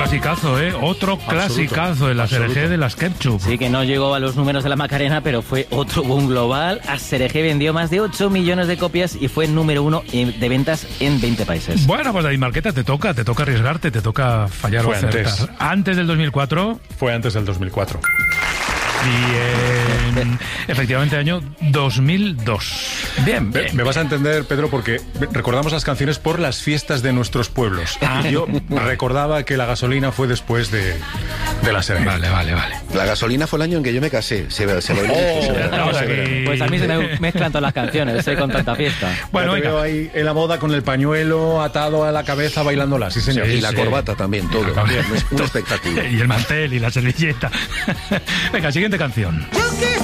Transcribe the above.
clasicazo, ¿eh? Otro clasicazo de la Cereje de las Ketchup. Sí, que no llegó a los números de la Macarena, pero fue otro boom global. A Cereje vendió más de 8 millones de copias y fue número 1 de ventas en 20 países. Bueno, pues David Marqueta, te toca arriesgarte, te toca fallar o acertar. ¿Antes del 2004? Fue antes del 2004. Bien, efectivamente, año 2002. Bien. Me vas a entender, Pedro, porque recordamos las canciones por las fiestas de nuestros pueblos. Yo recordaba que la gasolina fue después de la Cereje. Vale. La gasolina fue el año en que yo me casé. Se bailó Pues a mí se me mezclan todas las canciones, con tanta fiesta. Bueno, te veo ahí en la boda con el pañuelo atado a la cabeza bailándola, sí señor. Sí, y la corbata también, todo. Un espectáculo. Y el mantel y la servilleta. Venga, siguiente canción.